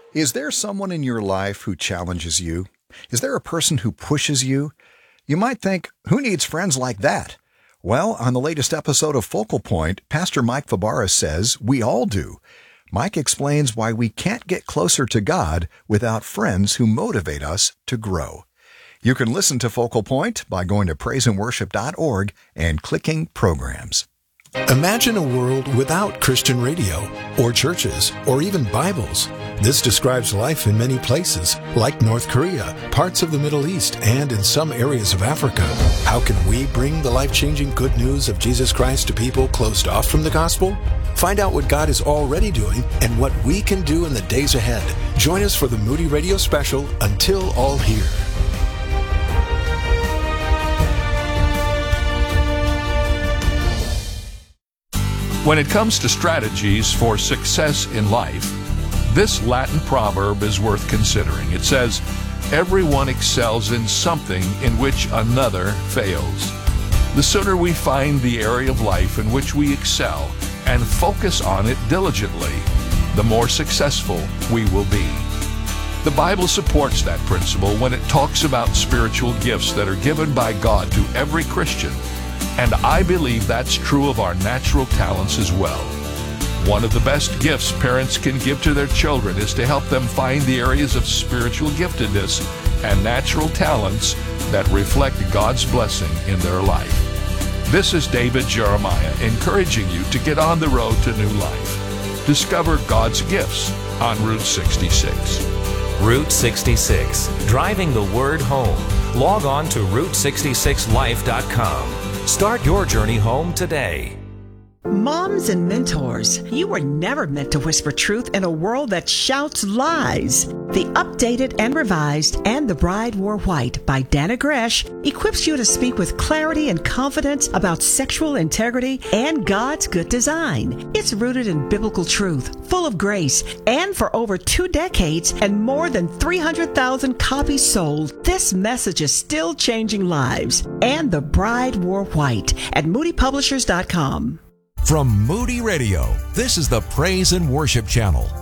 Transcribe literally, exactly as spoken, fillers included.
Is there someone in your life who challenges you? Is there a person who pushes you? You might think, who needs friends like that? Well, on the latest episode of Focal Point, Pastor Mike Fabara says we all do. Mike explains why we can't get closer to God without friends who motivate us to grow. You can listen to Focal Point by going to praise and worship dot org and clicking Programs. Imagine a world without Christian radio, or churches, or even Bibles. This describes life in many places, like North Korea, parts of the Middle East, and in some areas of Africa. How can we bring the life-changing good news of Jesus Christ to people closed off from the gospel? Find out what God is already doing and what we can do in the days ahead. Join us for the Moody Radio special, Until All Hear. When it comes to strategies for success in life, this Latin proverb is worth considering. It says, "Everyone excels in something in which another fails." The sooner we find the area of life in which we excel and focus on it diligently, the more successful we will be. The Bible supports that principle when it talks about spiritual gifts that are given by God to every Christian. And I believe that's true of our natural talents as well. One of the best gifts parents can give to their children is to help them find the areas of spiritual giftedness and natural talents that reflect God's blessing in their life. This is David Jeremiah encouraging you to get on the road to new life. Discover God's gifts on Route sixty-six. Route sixty-six, driving the word home. Log on to route sixty-six life dot com. Start your journey home today. Moms and mentors, you were never meant to whisper truth in a world that shouts lies. The Updated and Revised And the Bride Wore White by Dannah Gresh equips you to speak with clarity and confidence about sexual integrity and God's good design. It's rooted in biblical truth, full of grace, and for over two decades and more than three hundred thousand copies sold, this message is still changing lives. And the Bride Wore White at moody publishers dot com. From Moody Radio, this is the Praise and Worship Channel.